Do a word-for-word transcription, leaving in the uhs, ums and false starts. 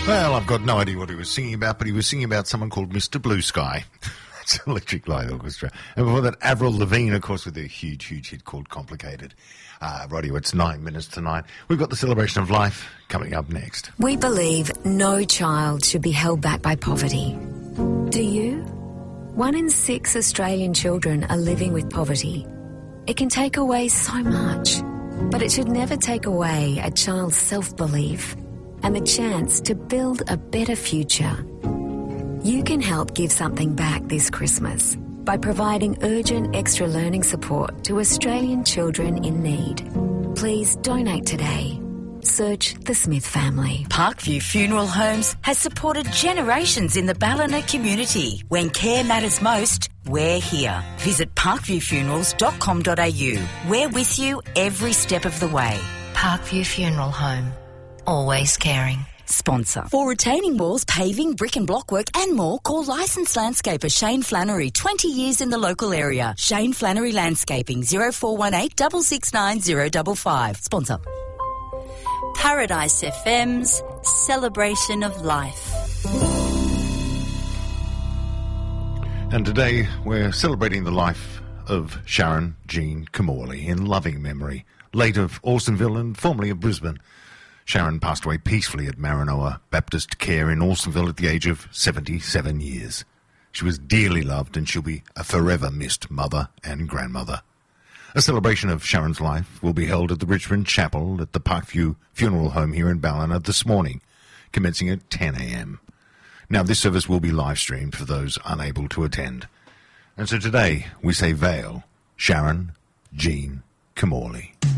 Well, I've got no idea what he was singing about, but he was singing about someone called Mister Blue Sky. It's Electric Light Orchestra. And before that, Avril Lavigne, of course, with their huge, huge hit called Complicated. Uh, Radio, it's nine minutes to nine. We've got the celebration of life coming up next. We believe no child should be held back by poverty. Do you? One in six Australian children are living with poverty. It can take away so much, but it should never take away a child's self-belief and the chance to build a better future. You can help give something back this Christmas by providing urgent extra learning support to Australian children in need. Please donate today. Search the Smith family. Parkview Funeral Homes has supported generations in the Ballina community. When care matters most, we're here. Visit parkview funerals dot com dot a u. We're with you every step of the way. Parkview Funeral Home. Always caring. Sponsor. For retaining walls, paving, brick and block work and more, call licensed landscaper Shane Flannery, twenty years in the local area. Shane Flannery Landscaping, zero four one eight, six six nine, zero five five. Sponsor. Paradise F M's Celebration of Life. And today we're celebrating the life of Sharon Jean Camorley in loving memory, late of Orsonville and formerly of Brisbane. Sharon passed away peacefully at Maranoa Baptist Care in Orsonville at the age of seventy-seven years. She was dearly loved and she'll be a forever missed mother and grandmother. A celebration of Sharon's life will be held at the Richmond Chapel at the Parkview Funeral Home here in Ballina this morning, commencing at ten a m. Now, this service will be live-streamed for those unable to attend. And so today we say Vale, Sharon Jean Camorley.